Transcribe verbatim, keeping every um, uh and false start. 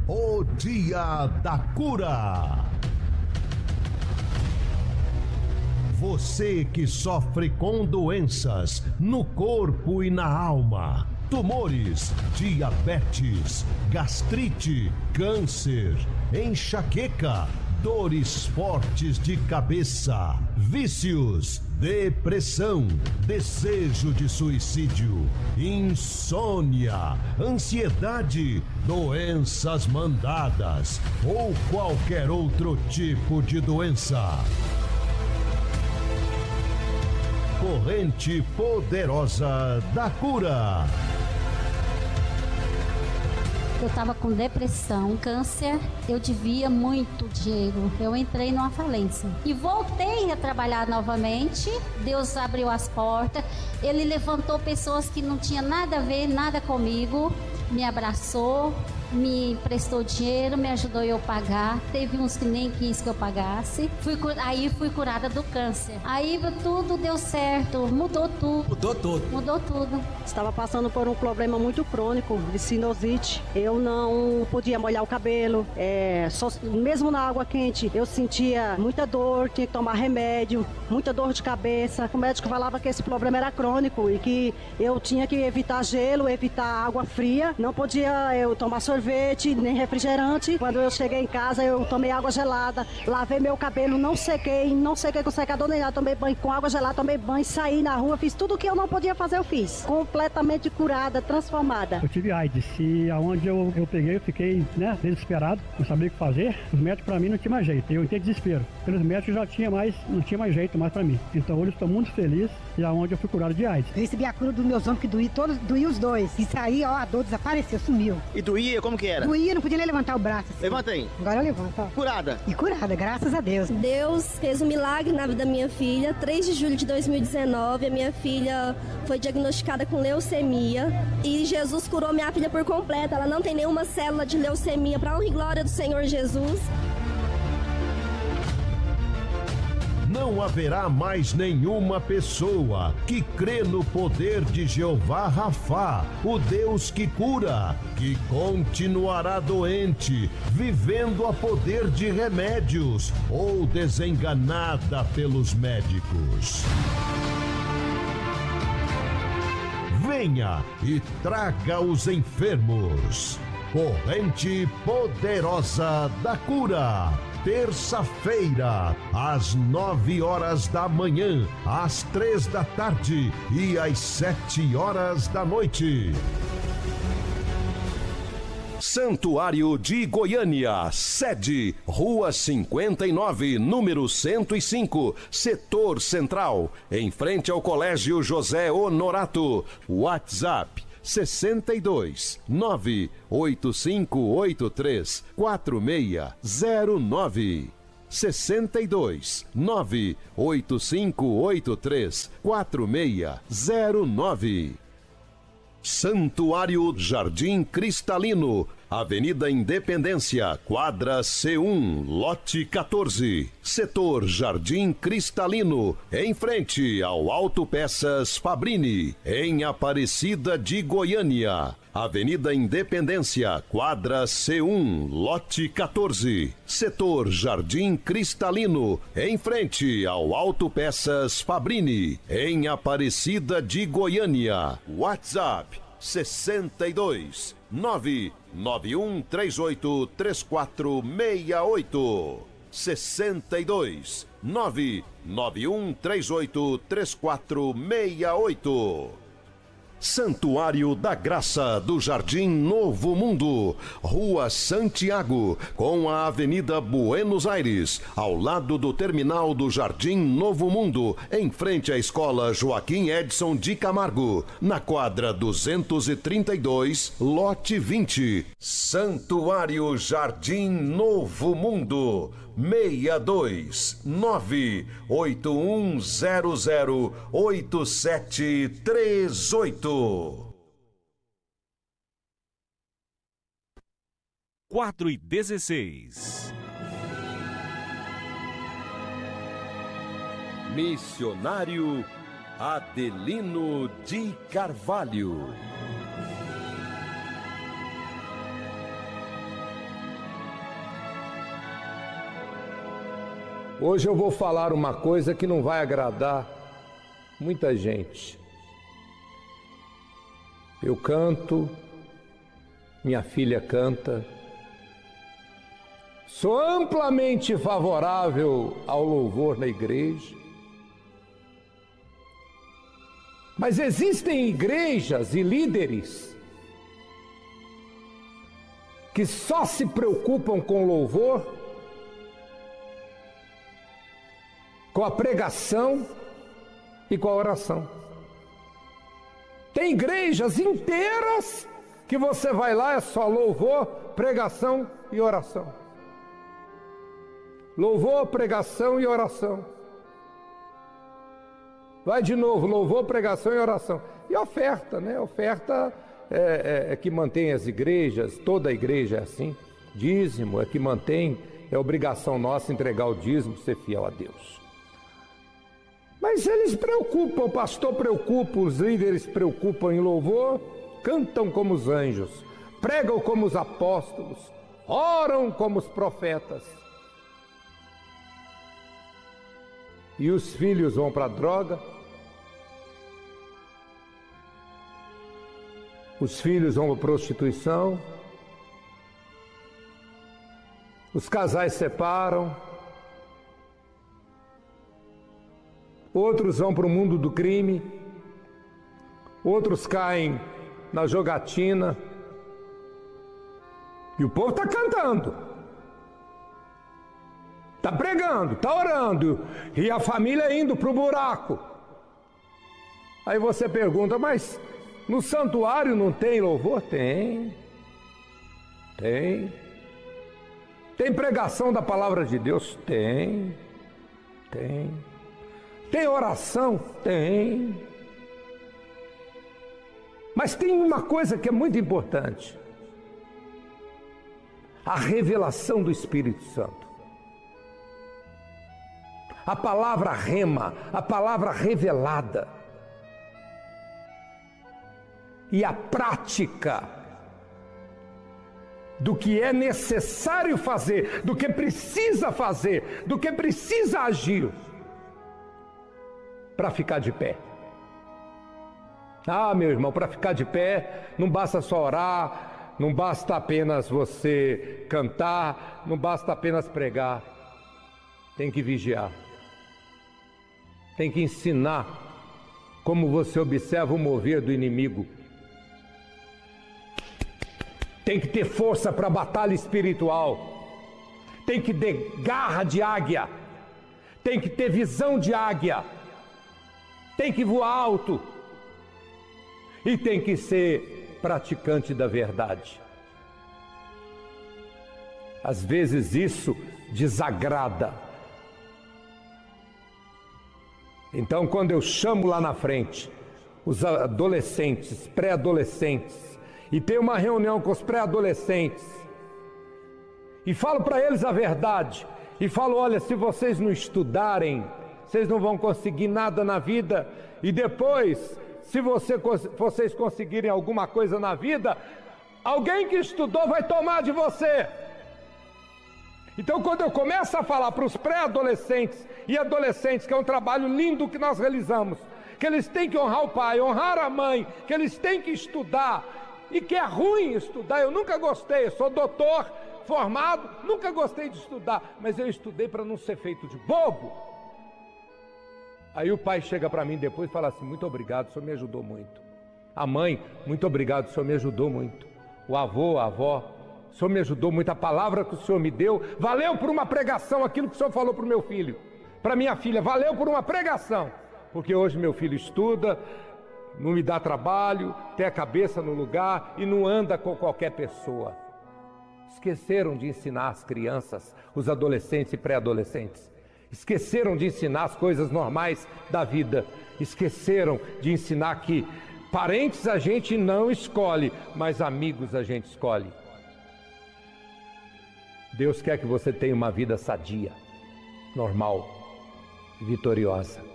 O Dia da Cura. Você que sofre com doenças no corpo e na alma, tumores, diabetes, gastrite, câncer, enxaqueca, dores fortes de cabeça, vícios, depressão, desejo de suicídio, insônia, ansiedade, doenças mandadas ou qualquer outro tipo de doença. Corrente Poderosa da Cura. Eu estava com depressão, câncer, eu devia muito dinheiro. Eu entrei numa falência e voltei a trabalhar novamente. Deus abriu as portas, Ele levantou pessoas que não tinham nada a ver, nada comigo, me abraçou, me emprestou dinheiro, me ajudou eu pagar. Teve uns que nem quis que eu pagasse. Fui, aí fui curada do câncer. Aí tudo deu certo, mudou tudo. Mudou tudo. Mudou tudo. Estava passando por um problema muito crônico de sinusite. Eu não podia molhar o cabelo. É, só, mesmo na água quente, eu sentia muita dor, tinha que tomar remédio, muita dor de cabeça. O médico falava que esse problema era crônico e que eu tinha que evitar gelo, evitar água fria. Não podia eu tomar sorvete, nem refrigerante. Quando eu cheguei em casa, eu tomei água gelada, lavei meu cabelo, não sequei, não sequei com secador nem nada, tomei banho com água gelada, tomei banho, saí na rua, fiz tudo o que eu não podia fazer, eu fiz. Completamente curada, transformada. Eu tive AIDS e aonde eu, eu peguei, eu fiquei, né, desesperado, não sabia o que fazer. Os médicos pra mim não tinha mais jeito, eu entrei em desespero. Pelos médicos já tinha mais, não tinha mais jeito mais pra mim. Então hoje eu estou muito feliz e aonde eu fui curado de AIDS. Eu recebi a cura dos meus ombros que doía, todos, doía os dois. Isso aí, ó, a dor desapareceu, sumiu. E doía, como que era? Doía, não podia nem levantar o braço assim. Levanta aí. Agora eu levanto, ó. Curada. E curada, graças a Deus. Deus fez um milagre na vida da minha filha. três de julho de dois mil e dezenove, a minha filha foi diagnosticada com leucemia. E Jesus curou minha filha por completo. Ela não tem nenhuma célula de leucemia. Para honra e glória do Senhor Jesus. Não haverá mais nenhuma pessoa que crê no poder de Jeová Rafá, o Deus que cura, que continuará doente, vivendo a poder de remédios ou desenganada pelos médicos. Venha e traga os enfermos. Corrente Poderosa da Cura. Terça-feira, às nove horas da manhã, às três da tarde e às sete horas da noite. Santuário de Goiânia, sede, Rua cinquenta e nove, número cento e cinco, Setor Central, em frente ao Colégio José Honorato. WhatsApp sessenta e dois, nove oito cinco oito três, quatro seis zero nove. sessenta e dois, nove oito cinco oito três, quatro seis zero nove. Santuário Jardim Cristalino, Avenida Independência, quadra C um, lote quatorze, setor Jardim Cristalino, em frente ao Autopeças Fabrini, em Aparecida de Goiânia. Avenida Independência, quadra C um, lote quatorze, setor Jardim Cristalino, em frente ao Autopeças Fabrini, em Aparecida de Goiânia. WhatsApp sessenta e dois, nove nove um três oito três quatro seis oito. sessenta e dois, nove nove um três oito três quatro seis oito. Santuário da Graça do Jardim Novo Mundo, Rua Santiago, com a Avenida Buenos Aires, ao lado do terminal do Jardim Novo Mundo, em frente à Escola Joaquim Edson de Camargo, na quadra duzentos e trinta e dois, lote vinte. Santuário Jardim Novo Mundo, seis dois nove oito um zero zero oito sete três oito. quatro e dezesseis. Missionário Adelino de Carvalho. Hoje eu vou falar uma coisa que não vai agradar muita gente. Eu canto, minha filha canta, sou amplamente favorável ao louvor na igreja, mas existem igrejas e líderes que só se preocupam com louvor, com a pregação e com a oração. Tem igrejas inteiras que você vai lá, é só louvor, pregação e oração. Louvor, pregação e oração. Vai de novo, louvor, pregação e oração. E oferta, né? Oferta é, é, é que mantém as igrejas, toda a igreja é assim. Dízimo é que mantém, é obrigação nossa entregar o dízimo, ser fiel a Deus. Mas eles preocupam, o pastor preocupa, os líderes preocupam em louvor, cantam como os anjos, pregam como os apóstolos, oram como os profetas. E os filhos vão para a droga, os filhos vão para a prostituição, os casais separam, outros vão para o mundo do crime, outros caem na jogatina, e o povo está cantando, está pregando, está orando, e a família indo para o buraco. Aí você pergunta, mas no santuário não tem louvor? Tem, tem. Tem pregação da palavra de Deus? Tem, tem. Tem oração? Tem. Mas tem uma coisa que é muito importante: a revelação do Espírito Santo. A palavra rema, a palavra revelada. E a prática do que é necessário fazer, do que precisa fazer, do que precisa agir para ficar de pé. Ah, meu irmão, para ficar de pé não basta só orar, não basta apenas você cantar, não basta apenas pregar. Tem que vigiar. Tem que ensinar como você observa o mover do inimigo. Tem que ter força para a batalha espiritual. Tem que ter garra de águia. Tem que ter visão de águia. Tem que voar alto. E tem que ser praticante da verdade. Às vezes isso desagrada. Então, quando eu chamo lá na frente os adolescentes, pré-adolescentes, e tenho uma reunião com os pré-adolescentes, e falo para eles a verdade, e falo, olha, se vocês não estudarem, vocês não vão conseguir nada na vida, e depois, se você, vocês conseguirem alguma coisa na vida, alguém que estudou vai tomar de você. Então, quando eu começo a falar para os pré-adolescentes e adolescentes, que é um trabalho lindo que nós realizamos, que eles têm que honrar o pai, honrar a mãe, que eles têm que estudar, e que é ruim estudar, eu nunca gostei, eu sou doutor, formado, nunca gostei de estudar, mas eu estudei para não ser feito de bobo. Aí o pai chega para mim depois e fala assim, muito obrigado, o senhor me ajudou muito. A mãe, muito obrigado, o senhor me ajudou muito. O avô, a avó, o senhor me ajudou muito, a palavra que o senhor me deu, valeu por uma pregação, aquilo que o senhor falou para o meu filho, para minha filha, valeu por uma pregação, porque hoje meu filho estuda, não me dá trabalho, tem a cabeça no lugar e não anda com qualquer pessoa. Esqueceram de ensinar as crianças, os adolescentes e pré-adolescentes. Esqueceram de ensinar as coisas normais da vida. Esqueceram de ensinar que parentes a gente não escolhe, mas amigos a gente escolhe. Deus quer que você tenha uma vida sadia, normal e vitoriosa.